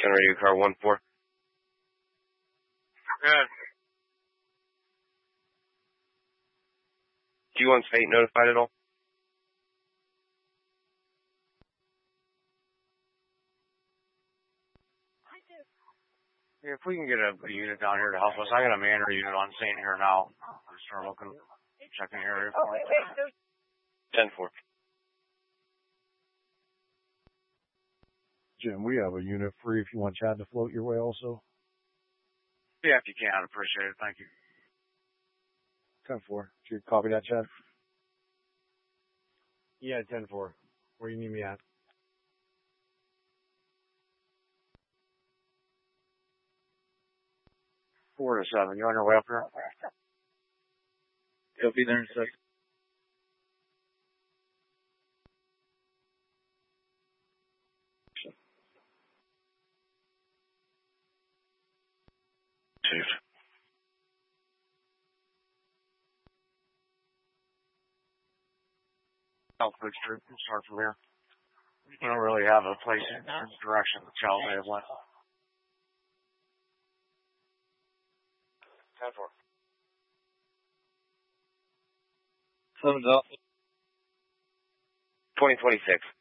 on radio car 1-4. Good. Do you want state notified at all? Yeah, if we can get a unit down here to help us. I got a manor unit on scene here now. I'll start looking, checking the area for it. 10-4. Jim, we have a unit free if you want Chad to float your way also. Yeah, if you can, I'd appreciate it. Thank you. 10-4. Did you copy that, Chad? Yeah, 10-4. Where you need me at? Four to 7. You on your way up here? He'll be there in a second. Safe. Southwood Street. We'll start from here. We don't really have a place in direction the child may have went. 10-4. Philadelphia. 2026.